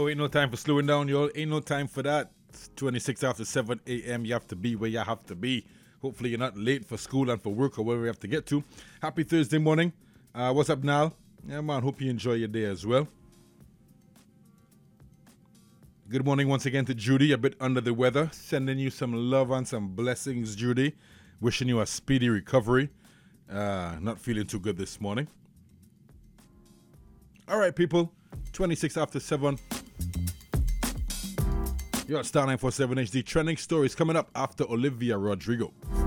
No, ain't no time for slowing down, y'all. Ain't no time for that. It's 26 after 7 a.m. You have to be where you have to be. Hopefully you're not late for school and for work or wherever you have to get to. Happy Thursday morning. What's up now? Yeah, man, hope you enjoy your day as well. Good morning once again to Judy, a bit under the weather. Sending you some love and some blessings, Judy. Wishing you a speedy recovery. Not feeling too good this morning. All right, people. 26 after 7. You're at Star 947 HD. Trending stories coming up after Olivia Rodrigo.